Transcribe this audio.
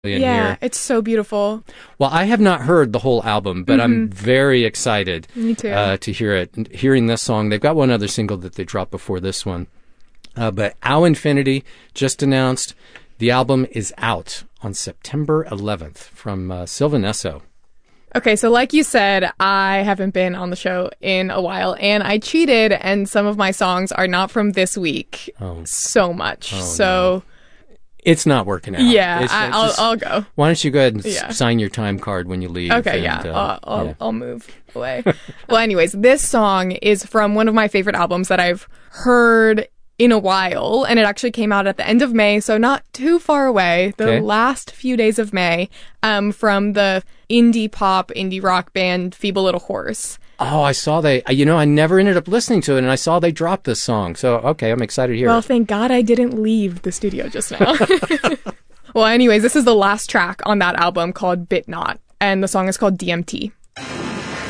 Yeah, it's so beautiful. Well, I have not heard the whole album, but I'm very excited Me too. To hear it. And hearing this song, they've got one other single that they dropped before this one. But Ao Infinity just announced the album is out on September 11th from Sylvan Esso. Okay, so like you said, I haven't been on the show in a while, and I cheated, and some of my songs are not from this week so much. No. It's not working out. Yeah, I'll go. Why don't you go ahead and sign your time card when you leave? Okay, I'll move away. Well, anyways, this song is from one of my favorite albums that I've heard in a while, and it actually came out at the end of May, so not too far away, the last few days of May, from the indie pop, indie rock band Feeble Little Horse. Oh, I saw I never ended up listening to it, and I saw they dropped this song. So, okay, I'm excited to hear it. Well, thank God I didn't leave the studio just now. Well, anyways, this is the last track on that album called Bit Not, and the song is called DMT.